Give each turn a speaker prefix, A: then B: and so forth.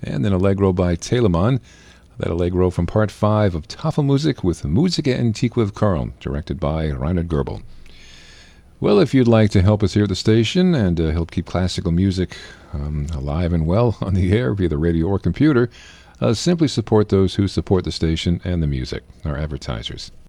A: and then Allegro by Telemann. That Allegro from part 5 of Tafelmusik with Musica Antiqua of Karl, directed by Reinhard Goebel. Well, if you'd like to help us here at the station and help keep classical music alive and well on the air via the radio or computer, simply support those who support the station and the music, our advertisers.